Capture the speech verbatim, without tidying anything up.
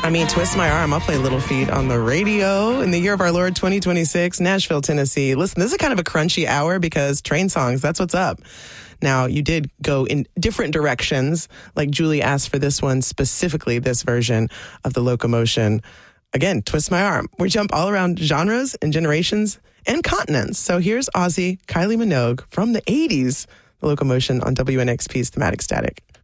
I mean, twist my arm. I'll play Little Feat on the radio in the year of our Lord twenty twenty-six, Nashville, Tennessee. Listen, this is kind of a crunchy hour because Train Songs, that's what's up. Now, you did go in different directions. Like Julie asked for this one, specifically this version of The Locomotion. Again, twist my arm. We jump all around genres and generations and continents. So here's Ozzy, Kylie Minogue from the eighties, The Locomotion on W N X P's Thematic Static.